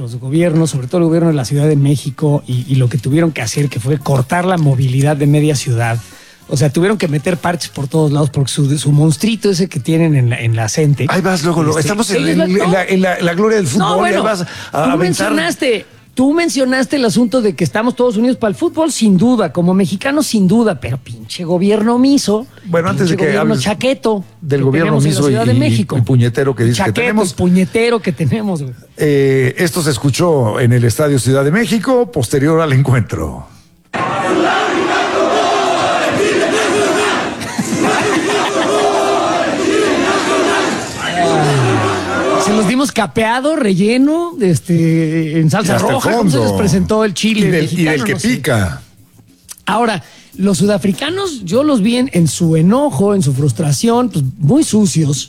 los gobiernos, sobre todo el gobierno de la Ciudad de México y lo que tuvieron que hacer, que fue cortar la movilidad de media ciudad. O sea, tuvieron que meter parches por todos lados porque su monstruito ese que tienen en la CENTE. Ahí vas, luego, estamos en la gloria del fútbol. No, bueno, ahí vas a Tú mencionaste el asunto de que estamos todos unidos para el fútbol, sin duda, como mexicanos, sin duda, pero pinche gobierno omiso. Bueno, antes de que hables chaqueto del gobierno omiso y puñetero que dice chaqueto, que tenemos. El puñetero que tenemos, güey. Esto se escuchó en el Estadio Ciudad de México, posterior al encuentro. Se los dimos capeado, relleno, en salsa roja, como se les presentó el chile y del que pica. Ahora, los sudafricanos, yo los vi en su enojo, en su frustración, pues muy sucios,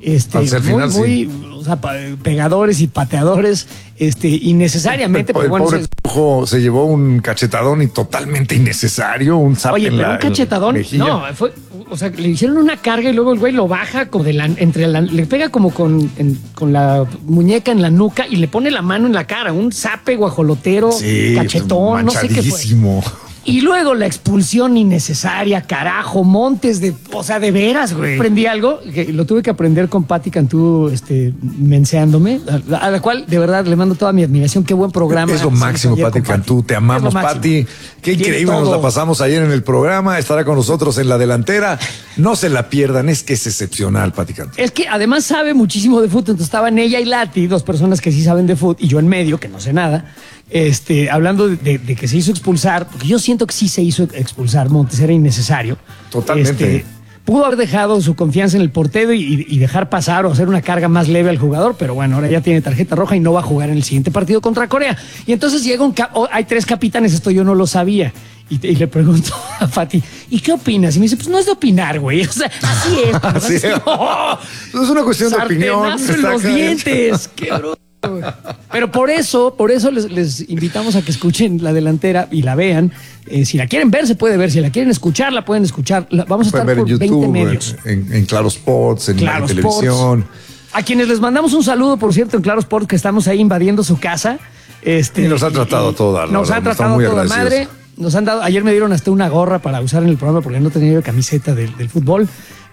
muy, o sea, pegadores y pateadores, innecesariamente. El pobre Piojo se llevó un cachetadón y totalmente innecesario, un zap. Oye, pero un cachetadón, no, o sea, le hicieron una carga y luego el güey lo baja como le pega como con la muñeca en la nuca y le pone la mano en la cara, un zape guajolotero, cachetón, no sé qué fue. Y luego la expulsión innecesaria, carajo, montes de veras, güey. Aprendí algo que lo tuve que aprender con Pati Cantú, menseándome, a la cual de verdad le mando toda mi admiración. Qué buen programa. Es lo máximo, Pati Cantú. Te amamos, Pati. Qué increíble nos la pasamos ayer en el programa. Estará con nosotros en la delantera. No se la pierdan, es que es excepcional, Pati Cantú. Es que además sabe muchísimo de fútbol. Entonces estaban ella y Lati, dos personas que sí saben de fútbol, y yo en medio, que no sé nada. Hablando de que se hizo expulsar, porque yo siento que sí se hizo expulsar, Montes, era innecesario. Totalmente. Pudo haber dejado su confianza en el portero y dejar pasar o hacer una carga más leve al jugador, pero bueno, ahora ya tiene tarjeta roja y no va a jugar en el siguiente partido contra Corea. Y entonces llega hay 3 capitanes, esto yo no lo sabía. Y le pregunto a Fati, ¿y qué opinas? Y me dice, pues no es de opinar, güey. O sea, así es. Así es. Es una cuestión de opinión. En los dientes. Qué bruto. Pero por eso les invitamos a que escuchen la delantera y la vean. Si la quieren ver, se puede ver. Si la quieren escuchar, la pueden escuchar. Vamos a estar por YouTube, 20 medios. En Claro Sports, en Claro Televisión. A quienes les mandamos un saludo, por cierto, en Claro Sports, que estamos ahí invadiendo su casa. Y nos han tratado toda madre. Nos han dado, ayer me dieron hasta una gorra para usar en el programa porque no tenía yo camiseta del fútbol,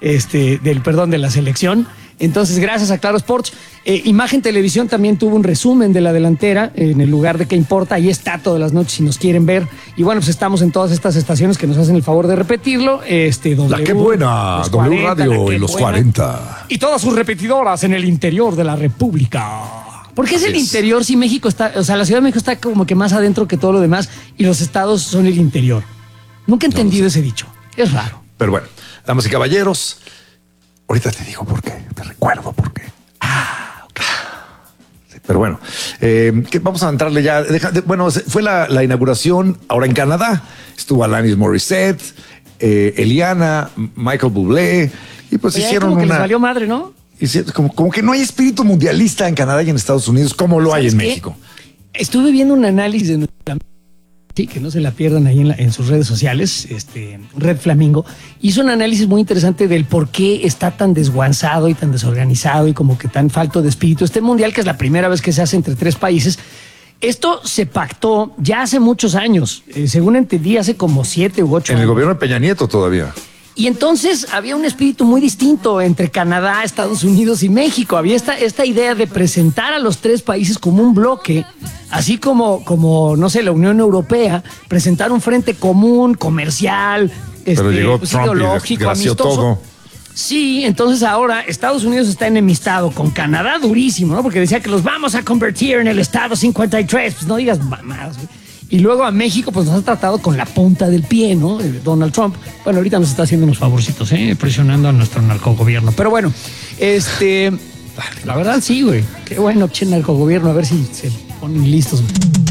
de la selección. Entonces, gracias a Claro Sports. Imagen Televisión también tuvo un resumen de la delantera en el lugar de Qué Importa. Ahí está todas las noches si nos quieren ver. Y bueno, pues estamos en todas estas estaciones que nos hacen el favor de repetirlo. La Qué Buena, W Radio y los 40. Y todas sus repetidoras en el interior de la República. ¿Por qué es el interior si México está, o sea, la Ciudad de México está como que más adentro que todo lo demás y los estados son el interior? Nunca he entendido ese dicho. Es raro. Pero bueno, damas y caballeros, ahorita te digo por qué, te recuerdo por qué. Okay. Sí, pero bueno, vamos a entrarle ya. Bueno, fue la inauguración ahora en Canadá. Estuvo Alanis Morissette, Eliana, Michael Bublé, y pues hicieron como que una... les valió madre, ¿no? Como que no hay espíritu mundialista en Canadá y en Estados Unidos como lo hay en México. Estuve viendo un análisis de nuestra... Sí, que no se la pierdan ahí en sus redes sociales, Red Flamingo, hizo un análisis muy interesante del por qué está tan desguanzado y tan desorganizado y como que tan falto de espíritu este mundial, que es la primera vez que se hace entre 3 países. Esto se pactó ya hace muchos años, según entendí, hace como 7 u 8 años. En el gobierno de Peña Nieto todavía. Y entonces había un espíritu muy distinto entre Canadá, Estados Unidos y México. Había esta idea de presentar a los 3 países como un bloque, así como no sé, la Unión Europea, presentar un frente común, comercial, pero llegó Trump ideológico, y amistoso. todo. Sí, entonces ahora Estados Unidos está enemistado con Canadá durísimo, ¿no? Porque decía que los vamos a convertir en el Estado 53. Pues no digas mamadas, güey. Y luego a México, pues nos ha tratado con la punta del pie, ¿no? Donald Trump. Bueno, ahorita nos está haciendo unos favorcitos, presionando a nuestro narcogobierno. Pero bueno, la verdad sí, güey. Qué bueno, che, narcogobierno. A ver si se ponen listos.